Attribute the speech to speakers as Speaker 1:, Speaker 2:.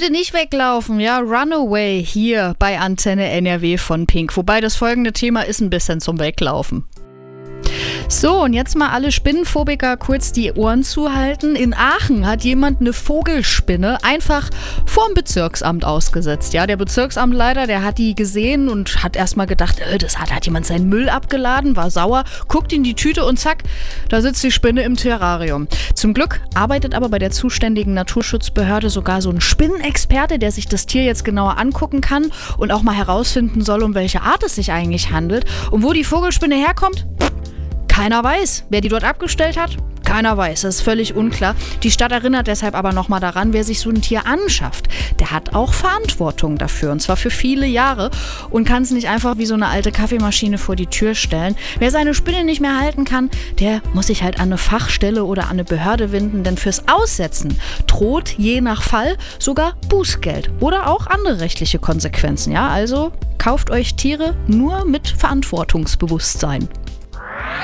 Speaker 1: Bitte nicht weglaufen, ja, Runaway hier bei Antenne NRW von Pink. Wobei das folgende Thema ist ein bisschen zum Weglaufen. So, und jetzt mal alle Spinnenphobiker kurz die Ohren zuhalten. In Aachen hat jemand eine Vogelspinne einfach vorm Bezirksamt ausgesetzt. Ja, der Bezirksamtleiter, der hat die gesehen und hat erstmal gedacht, das hat jemand seinen Müll abgeladen, war sauer, guckt in die Tüte und zack, da sitzt die Spinne im Terrarium. Zum Glück arbeitet aber bei der zuständigen Naturschutzbehörde sogar so ein Spinnenexperte, der sich das Tier jetzt genauer angucken kann und auch mal herausfinden soll, um welche Art es sich eigentlich handelt. Und wo die Vogelspinne herkommt? Keiner weiß. Wer die dort abgestellt hat? Keiner weiß. Das ist völlig unklar. Die Stadt erinnert deshalb aber nochmal daran, wer sich so ein Tier anschafft, der hat auch Verantwortung dafür. Und zwar für viele Jahre. Und kann es nicht einfach wie so eine alte Kaffeemaschine vor die Tür stellen. Wer seine Spinne nicht mehr halten kann, der muss sich halt an eine Fachstelle oder an eine Behörde wenden. Denn fürs Aussetzen droht je nach Fall sogar Bußgeld. Oder auch andere rechtliche Konsequenzen. Ja, also kauft euch Tiere nur mit Verantwortungsbewusstsein.